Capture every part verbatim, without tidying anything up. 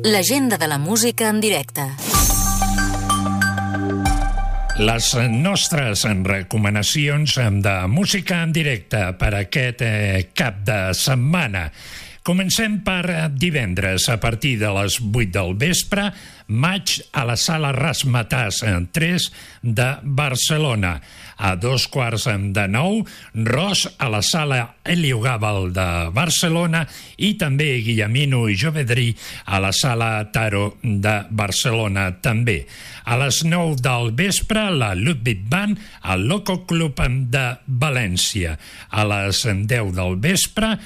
L'agenda de la música en directe. Les nostres recomanacions de música en directe per aquest eh, cap de setmana. Comencem per divendres a partir de les vuit del vespre, Maig a la sala Razzmatazz tres de Barcelona. A dos quarts de nou, Ros a la sala Heliogàbal de Barcelona i també Guillemino i Jovedrí a la sala Taro de Barcelona també. A les nou del vespre, la Ludwig Band al Loco Club de València. A les deu del vespre,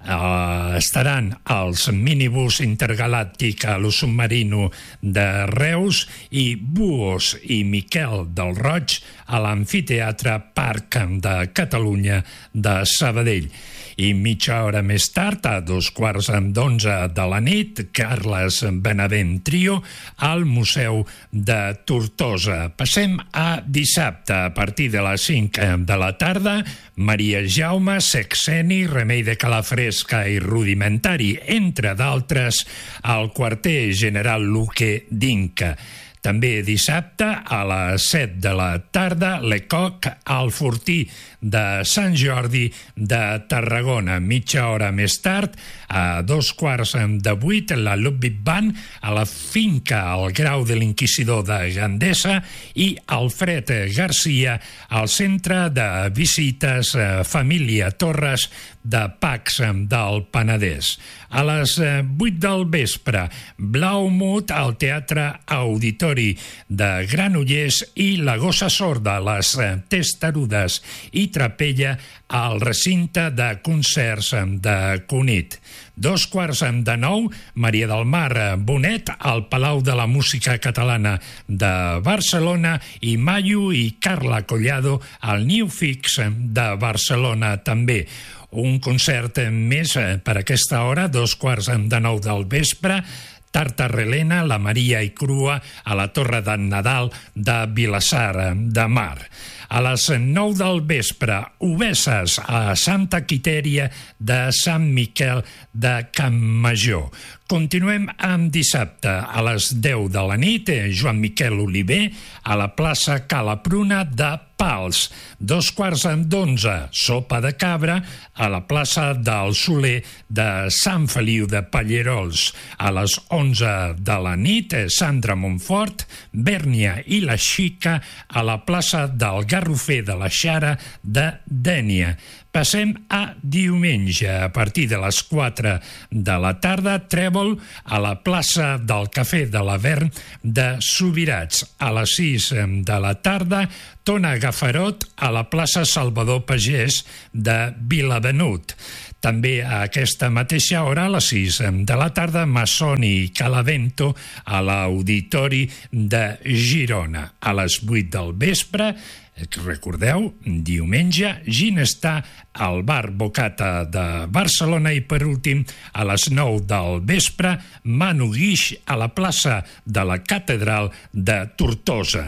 Uh, estaran els minibús intergalàctic a lo submarino de Reus i Buos i Miquel del Roig a l'amfiteatre Parc de Catalunya de Sabadell. I mitja hora més tard, a dos quarts d'onze de la nit, Carles Benavent Trio al Museu de Tortosa. Passem a dissabte, a partir de les cinc de la tarda, Maria Jaume, Sexeni, Remei de Calafresca i Rudimentari, entre d'altres, al quarter general Luque d'Inca. També dissabte, a les set de la tarda, Lecoq al Fortí de Sant Jordi de Tarragona. Mitja hora més tard, a dos quarts de vuit, la Ludwig Band a la finca al Grau de l'Inquisidor de Gandesa i Alfred Garcia al Centre de Visites Família Torres de Pacs del Penedès. A les vuit del vespre, Blaumut al Teatre Auditori de Granollers i La Gossa Sorda, Les Testarudes i Trapella al recinte de concerts de Cunit. Dos quarts de nou, Maria del Mar Bonet al Palau de la Música Catalana de Barcelona i Mayu i Carla Collado al New Fix de Barcelona també. Un concert més per aquesta hora, dos quarts de nou del vespre, Tartarrelena, la Maria i Crua a la Torre d'en Nadal de Vilassar de Mar. A les nou del vespre, Obesses a Santa Quitèria de Sant Miquel de Campmajor. Continuem amb dissabte. A les deu de la nit, Joan Miquel Oliver a la plaça Cala Pruna de Pals. Dos quarts d'onze, Sopa de Cabra a la plaça del Soler de Sant Feliu de Pallerols. A les onze de la nit, Sandra Montfort, Bèrnia i la Xica a la plaça del Garrofer de la Xara de Dénia. Passem a diumenge. A partir de les quatre de la tarda, Trèvol a la plaça del Cafè de l'Avern de Subirats. A les sis de la tarda, Tona Gafarot a la plaça Salvador Pagès de Vilabenut. També a aquesta mateixa hora, a les sis de la tarda, Massoni i Calavento a l'Auditori de Girona. A les vuit del vespre, recordeu, diumenge, Ginestar al bar Bocata de Barcelona i, per últim, a les nou del vespre, Manu Guix a la plaça de la Catedral de Tortosa.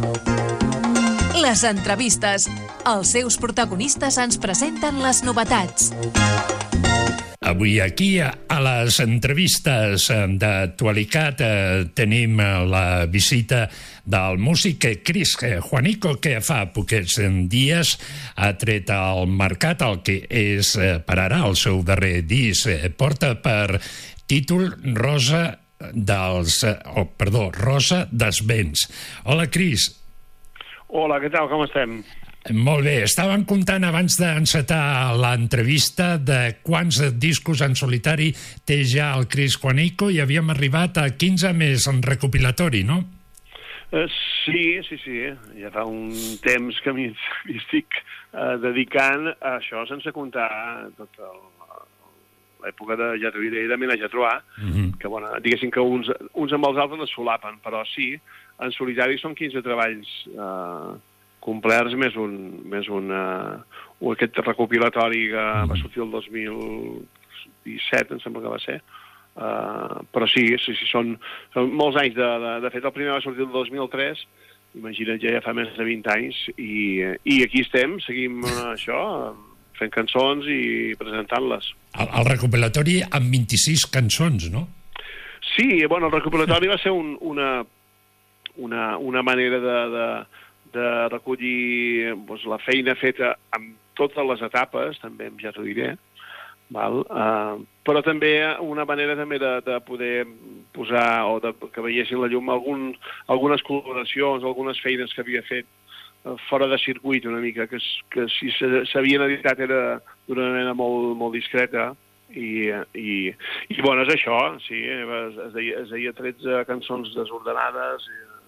Les entrevistes. Els seus protagonistes ens presenten les novetats. Avui aquí, a les entrevistes d'actualitat, eh, tenim la visita del músic Chris Juanico, que fa poquets dies ha tret al mercat el que és per ara el seu darrer disc. Porta per títol Rosa dels... Oh, perdó, Rosa dels Vents. Hola, Chris. Hola, què tal? Com estem? Molt bé. Estàvem comptant abans d'encetar l'entrevista de quants discos en solitari té ja el Chris Juanico i havíem arribat a quinze més en recopilatori, no? Uh, sí, sí, sí. Ja fa un temps que m'hi estic uh, dedicant a això sense comptar tota l'època de Jatruïda i de Mila Jatruà, mm-hmm. que, bueno, diguéssim que uns, uns amb els altres no es solapen, però sí, en solitari són quinze treballs uh, complerts, més un, més un, uh, un aquest recopilatori que mm. va sortir el dos mil disset, em sembla que va ser. Uh, però sí, sí, sí són, són molts anys. De, de, de fet, el primer va sortir el dos mil tres, imagina't, ja, ja fa més de vint anys, i, i aquí estem, seguim uh, això, fent cançons i presentant-les. El, el recopilatori amb vint-i-sis cançons, no? Sí, Sí, bueno, el recopilatori va ser un, una, una, una manera de, de, de recollir doncs, la feina feta amb totes les etapes, també ja t'ho diré, val? Uh, però també una manera també de, de poder posar o de, que veiessin la llum algun, algunes col·laboracions, algunes feines que havia fet uh, fora de circuit una mica, que, que si s'havien editat era d'una manera molt, molt discreta. I, i, i bueno, és això, sí, es, es, deia, es deia tretze cançons desordenades,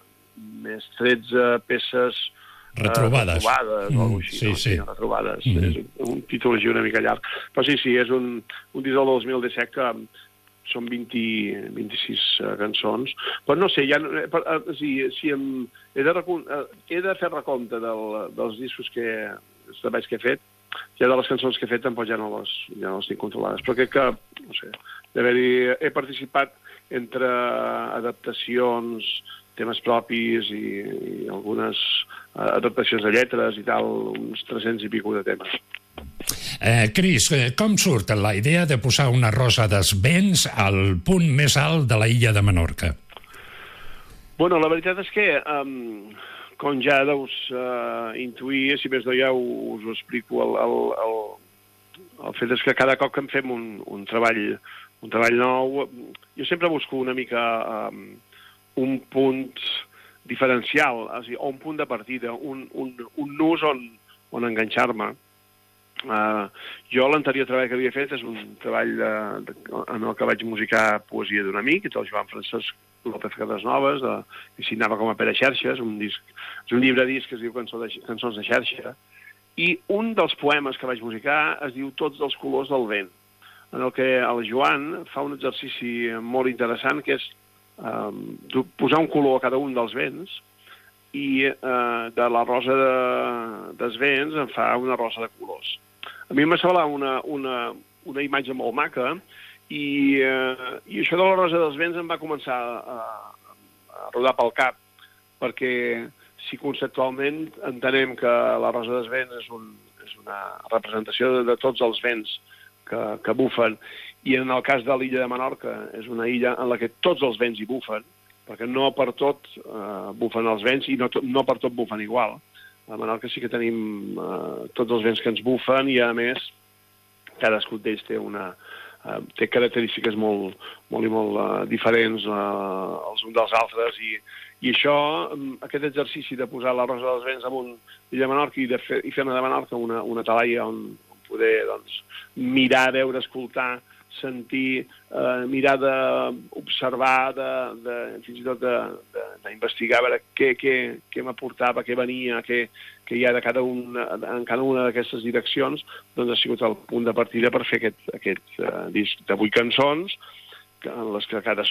més tretze peces retrobades, uh, retrobades mm, o alguna així, sí, no? sí. Sí, retrobades. Mm. És un títol així una mica llarg. Però sí, sí, és un, un disc del dos mil disset que són vint, vint-i-sis uh, cançons. Però no sé, ja, per, uh, si, si em, he, de recon, uh, he de fer recompte del, dels discos que, els treballs que he fet, ja de les cançons que he fet tampoc ja no les, ja no les tinc controlades, però crec que, no sé, d'haver-hi, he participat entre adaptacions, temes propis i, i algunes adaptacions de lletres i tal, uns tres-cents i pico de temes. Eh, Cris, com surt la idea de posar una rosa dels vents al punt més alt de la illa de Menorca? Bueno, la veritat és que... Um, com ja deus uh, intuir, si més no ja us ho explico, el, el, el, el fet és que cada cop que en fem un, un, treball, un treball nou, jo sempre busco una mica um, un punt diferencial, o sigui, un punt de partida, un, un, un nus on, on enganxar-me. Uh, jo l'anterior treball que havia fet és un treball de, de, en el que vaig musicar poesia d'un amic, el Joan Francesc López Cadasnovas, de, que signava com a Pere Xerxes, un disc, és un llibre disc que es diu Cançó de, Cançons de Xerxa, i un dels poemes que vaig musicar es diu Tots els colors del vent, en el que el Joan fa un exercici molt interessant, que és um, posar un color a cada un dels vents, i uh, de la rosa de, dels vents en fa una rosa de colors. A mi m'ha semblat una, una, una imatge molt maca, I, eh, i això de la rosa dels vents em va començar a, a rodar pel cap, perquè si conceptualment entenem que la rosa dels vents és, un, és una representació de, de tots els vents que, que bufen, i en el cas de l'illa de Menorca és una illa en la que tots els vents hi bufen, perquè no per tot eh, bufen els vents i no, to, no per tot bufen igual. A Menorca sí que tenim eh, tots els vents que ens bufen i, a més, cadascun d'ells té una... Uh, té característiques molt, molt i molt uh, diferents uh, els uns dels altres, i, i això, um, aquest exercici de posar la rosa dels vents amunt l'illa de Menorca i, de fer, i fer-ne de Menorca una, una talaia on, on poder doncs, mirar, veure, escoltar, sentir, uh, mirar d'observar, de, de, fins i tot d'investigar, veure què, què, què m'aportava, què venia, què, què hi ha de cada una, en cada una d'aquestes direccions, doncs ha sigut el punt de partida per fer aquest, aquest uh, disc de vuit cançons, en les que cadascú